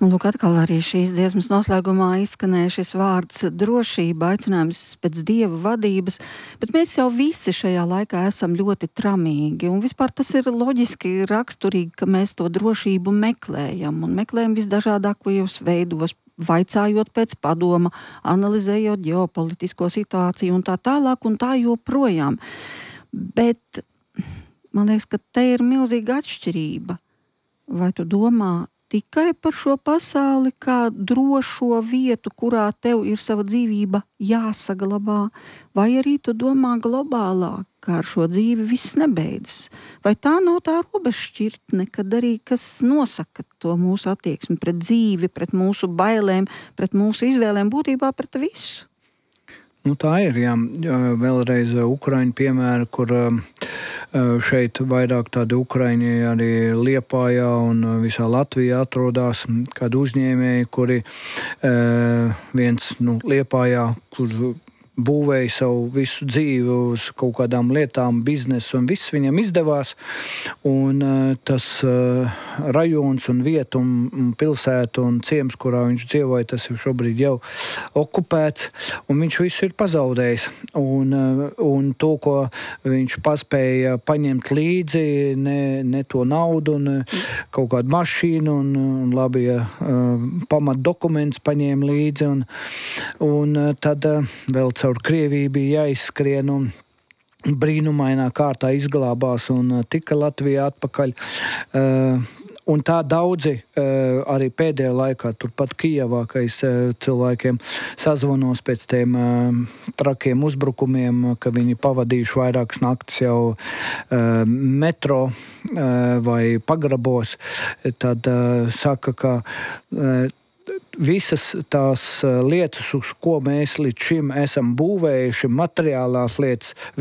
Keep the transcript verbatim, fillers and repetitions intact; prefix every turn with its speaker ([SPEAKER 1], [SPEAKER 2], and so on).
[SPEAKER 1] Nu, lūk, atkal arī šīs dziesmas noslēgumā izskanēja šis vārds drošība, aicinājums pēc Dieva vadības, bet mēs jau visi šajā laikā esam ļoti tramīgi, un vispār tas ir loģiski raksturīgi, ka mēs to drošību meklējam, un meklējam visdažādākajos veidos, vaicājot pēc padoma, analizējot ģeopolitisko situāciju un tā tālāk un tā joprojām. Bet man liekas, ka te ir milzīga atšķirība. Vai tu domā tikai par šo pasauli kā drošo vietu, kurā tev ir sava dzīvība jāsaglabā, vai arī tu domā globālāk, kā ar šo dzīvi viss nebeidzas? Vai tā nav tā robežšķirtne, kad arī kas nosaka to mūsu attieksmi pret dzīvi, pret mūsu bailēm, pret mūsu izvēlēm, būtībā pret visu?
[SPEAKER 2] Nu, tā ir, jā. Vēlreiz Ukraiņu piemēra, kur šeit vairāk tādi Ukraiņi arī Liepājā un visā Latvijā atrodas kādi uzņēmēji, kuri viens nu, Liepājā, kur būvēja savu visu dzīvi uz kaut kādām lietām, biznesu, un viss viņam izdevās. Un uh, tas uh, rajons un vieta un, un pilsēta un ciems, kurā viņš dzīvoja, tas ir šobrīd jau okupēts, un viņš visu ir pazaudējis. Un, uh, un to, ko viņš paspēja paņemt līdzi, ne, ne to naudu, ne kaut kādu mašīnu, un, un labi, uh, pamat dokumentus paņēma līdzi, un, un uh, tad uh, vēl caur Krieviju bija jāizskrien un brīnumainā kārtā izglābās un tika Latvijā atpakaļ. Uh, un tā daudzi uh, arī pēdējā laikā, turpat Kijevā, ka es uh, cilvēkiem sazvanos pēc tiem uh, trakiem uzbrukumiem, ka viņi pavadījuši vairākas naktis jau uh, metro uh, vai pagrabos, tad uh, saka, ka uh, visas tās lietas, uz ko mēs līdz šim esam būvējuši, materiālās lietas,